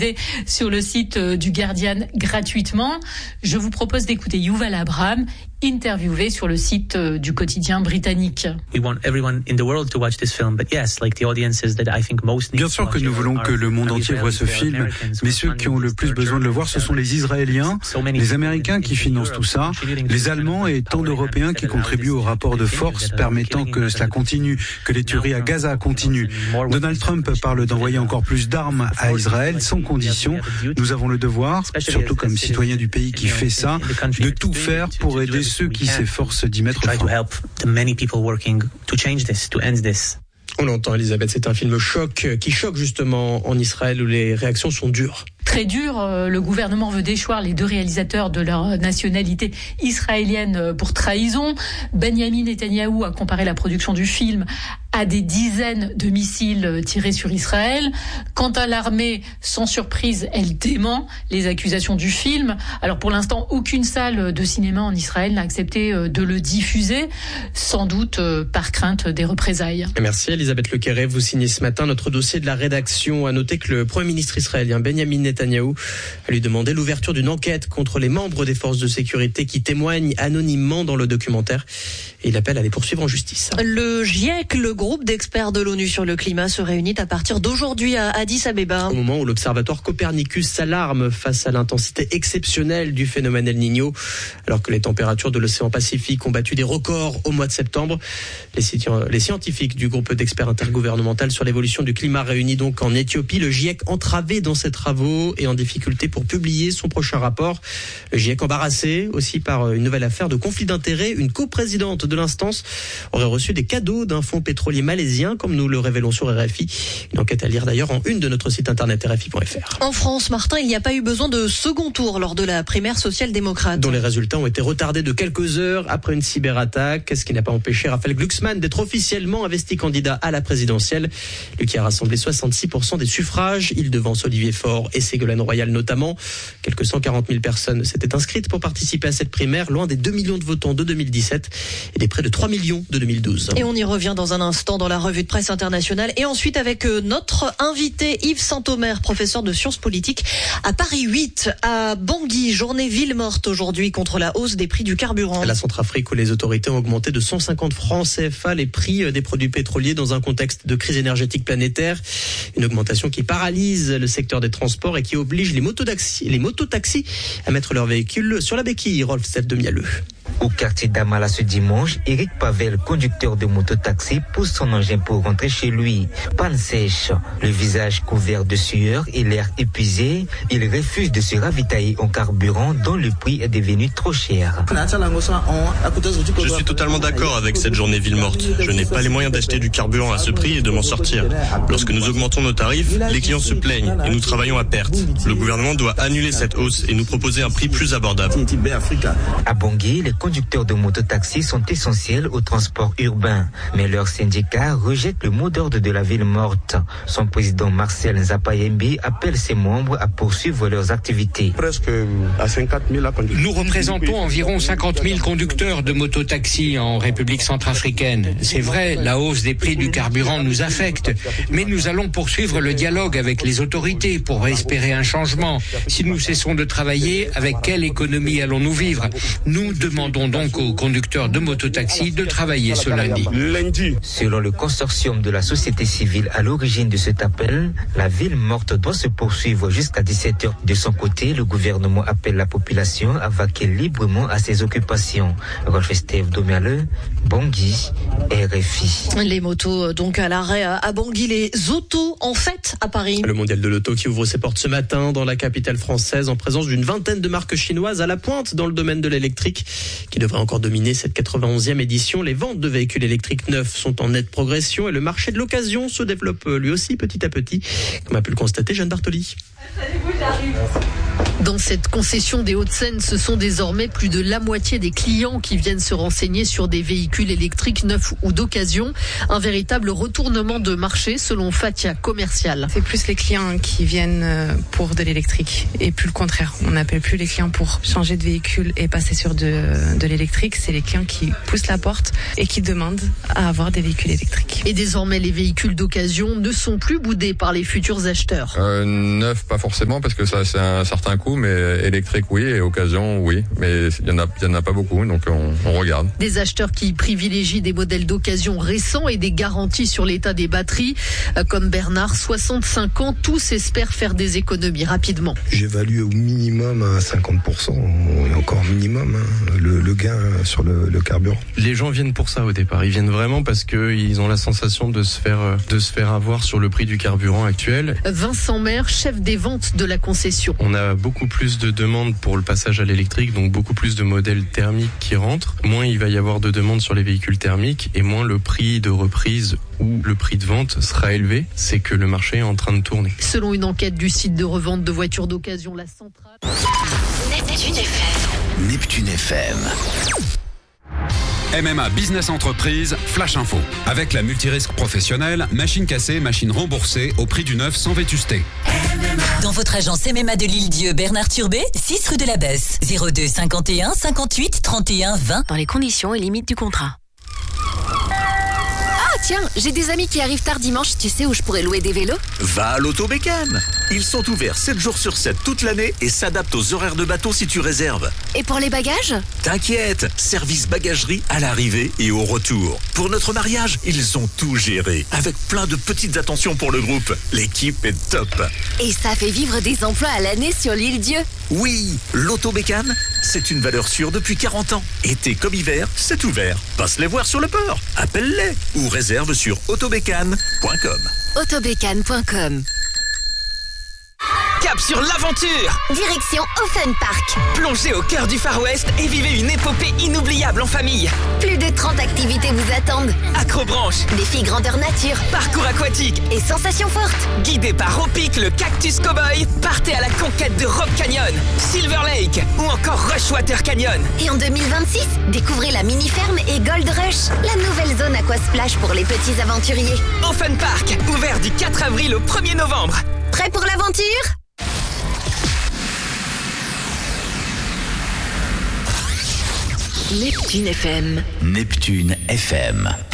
diffusé sur le site du Guardian gratuitement. Je vous propose d'écouter Yuval Abraham, interviewé sur le site du quotidien britannique. Bien sûr que nous voulons que le monde entier voit ce film, mais ceux qui ont le plus besoin de le voir, ce sont les Israéliens, les Américains qui financent tout ça, les Allemands et tant d'Européens qui contribuent au rapport de force permettant que cela continue, que les tueries à Gaza continuent. Donald Trump parle d'envoyer encore plus d'armes à Israël sans condition. Nous avons le devoir, surtout comme citoyens du pays qui fait ça, de tout faire pour aider ceux qui s'efforcent d'y mettre fin. On l'entend, Elisabeth, c'est un film choc qui choque justement en Israël où les réactions sont dures. Très dur, le gouvernement veut déchoir les deux réalisateurs de leur nationalité israélienne pour trahison. Benjamin Netanyahou a comparé la production du film à des dizaines de missiles tirés sur Israël. Quant à l'armée, sans surprise, elle dément les accusations du film. Alors pour l'instant, aucune salle de cinéma en Israël n'a accepté de le diffuser, sans doute par crainte des représailles. Merci Elisabeth Lequerret, vous signez ce matin notre dossier de la rédaction. À noter que le Premier ministre israélien Benjamin Netanyahou a lui demandé l'ouverture d'une enquête contre les membres des forces de sécurité qui témoignent anonymement dans le documentaire. Et il appelle à les poursuivre en justice. Le GIEC, le groupe d'experts de l'ONU sur le climat, se réunit à partir d'aujourd'hui à Addis Abeba. Au moment où l'observatoire Copernicus s'alarme face à l'intensité exceptionnelle du phénomène El Niño, alors que les températures de l'océan Pacifique ont battu des records au mois de septembre, les scientifiques du groupe d'experts intergouvernemental sur l'évolution du climat réunis donc en Éthiopie, le GIEC entravé dans ses travaux et en difficulté pour publier son prochain rapport. Le GIEC embarrassé aussi par une nouvelle affaire de conflit d'intérêts. Une coprésidente de l'instance aurait reçu des cadeaux d'un fonds pétrolier malaisien, comme nous le révélons sur RFI. Une enquête à lire d'ailleurs en une de notre site internet rfi.fr. En France, Martin, il n'y a pas eu besoin de second tour lors de la primaire social-démocrate. Dont les résultats ont été retardés de quelques heures après une cyberattaque, ce qui n'a pas empêché Raphaël Glucksmann d'être officiellement investi candidat à la présidentielle. Lui qui a rassemblé 66% des suffrages. Il devance Olivier Faure et Ségolène Royal notamment. Quelques 140 000 personnes s'étaient inscrites pour participer à cette primaire, loin des 2 millions de votants de 2017 et des près de 3 millions de 2012. Et on y revient dans un instant dans la revue de presse internationale et ensuite avec notre invité Yves Saint-Omer, professeur de sciences politiques à Paris 8, à Bangui, journée ville morte aujourd'hui contre la hausse des prix du carburant. La Centrafrique où les autorités ont augmenté de 150 francs CFA les prix des produits pétroliers dans un contexte de crise énergétique planétaire. Une augmentation qui paralyse le secteur des transports et qui oblige les mototaxis à mettre leurs véhicules sur la béquille. Rolf Steph de Mialeux. Au quartier d'Amala ce dimanche, Eric Pavel, conducteur de mototaxi, pousse son engin pour rentrer chez lui. Panne sèche, le visage couvert de sueur et l'air épuisé, il refuse de se ravitailler en carburant dont le prix est devenu trop cher. Je suis totalement d'accord avec cette journée ville morte. Je n'ai pas les moyens d'acheter du carburant à ce prix et de m'en sortir. Lorsque nous augmentons nos tarifs, les clients se plaignent et nous travaillons à perte. Le gouvernement doit annuler cette hausse et nous proposer un prix plus abordable. À Bangui, les conducteurs de mototaxi sont essentiels au transport urbain, mais leur syndicat rejette le mot d'ordre de la ville morte. Son président Marcel Nzapayembi appelle ses membres à poursuivre leurs activités. Nous représentons environ 50 000 conducteurs de mototaxi en République centrafricaine. C'est vrai, la hausse des prix du carburant nous affecte, mais nous allons poursuivre le dialogue avec les autorités pour espérer un changement. Si nous cessons de travailler, avec quelle économie allons-nous vivre ? Nous demandons donc aux conducteurs de mototaxi de travailler ce lundi. Selon le consortium de la société civile à l'origine de cet appel, la ville morte doit se poursuivre jusqu'à 17h. De son côté, le gouvernement appelle la population à vaquer librement à ses occupations. Rolf Steph Domialeux, Bangui, RFI. Les motos donc à l'arrêt à Bangui, les autos en fête à Paris. Le mondial de l'auto qui ouvre ses portes ce matin dans la capitale française en présence d'une vingtaine de marques chinoises à la pointe dans le domaine de l'électrique qui devrait encore dominer cette 91e édition. Les ventes de véhicules électriques neufs sont en nette progression et le marché de l'occasion se développe lui aussi petit à petit, comme a pu le constater Jeanne Bartoli. Salut, j'arrive. Dans cette concession des Hauts-de-Seine, ce sont désormais plus de la moitié des clients qui viennent se renseigner sur des véhicules électriques neufs ou d'occasion. Un véritable retournement de marché selon Fatia, commercial. C'est plus les clients qui viennent pour de l'électrique et plus le contraire. On n'appelle plus les clients pour changer de véhicule et passer sur de l'électrique. C'est les clients qui poussent la porte et qui demandent à avoir des véhicules électriques. Et désormais, les véhicules d'occasion ne sont plus boudés par les futurs acheteurs. Neuf, pas forcément, parce que ça c'est un certain coût, mais électrique oui, et occasion oui, mais il y en a pas beaucoup, donc on regarde. Des acheteurs qui privilégient des modèles d'occasion récents et des garanties sur l'état des batteries. Comme Bernard, 65 ans, tous espèrent faire des économies rapidement. J'évalue au minimum à 50%, et encore minimum, le gain sur le carburant. Les gens viennent pour ça au départ, ils viennent vraiment parce qu'ils ont la sensation de se faire avoir sur le prix du carburant actuel. Vincent Maire, chef des ventes de la concession. On a beaucoup plus de demandes pour le passage à l'électrique, donc beaucoup plus de modèles thermiques qui rentrent. Moins il va y avoir de demandes sur les véhicules thermiques et moins le prix de reprise ou le prix de vente sera élevé. C'est que le marché est en train de tourner. Selon une enquête du site de revente de voitures d'occasion, la centrale... Neptune FM. Neptune FM. MMA Business Entreprise, Flash Info. Avec la multirisque professionnelle, machine cassée, machine remboursée au prix du neuf sans vétusté. Dans votre agence MMA de l'Île-Dieu, Bernard Turbet, 6 rue de la Besse, 02 51 58 31 20. Dans les conditions et limites du contrat. Tiens, j'ai des amis qui arrivent tard dimanche, tu sais où je pourrais louer des vélos ? Va à l'Autobécane. Ils sont ouverts 7 jours sur 7 toute l'année et s'adaptent aux horaires de bateau si tu réserves. Et pour les bagages ? T'inquiète, service bagagerie à l'arrivée et au retour. Pour notre mariage, ils ont tout géré, avec plein de petites attentions pour le groupe. L'équipe est top. Et ça fait vivre des emplois à l'année sur l'Île-Dieu. Oui, l'Autobécane, c'est une valeur sûre depuis 40 ans. Été comme hiver, c'est ouvert. Passe les voir sur le port, appelle-les ou réserve sur autobécane.com. Autobécane.com. Cap sur l'aventure! Direction Offen Park. Plongez au cœur du Far West et vivez une épopée inoubliable en famille. Plus de 30 activités vous attendent. Acrobranche, défis grandeur nature, parcours aquatique et sensations fortes. Guidé par Ropic, le Cactus Cowboy, partez à la conquête de Rock Canyon, Silver Lake ou encore Rushwater Canyon. Et en 2026, découvrez la mini-ferme et Gold Rush, la nouvelle zone aquasplash pour les petits aventuriers. Offen Park, ouvert du 4 avril au 1er novembre. Prêt pour l'aventure ? Neptune FM. Neptune FM.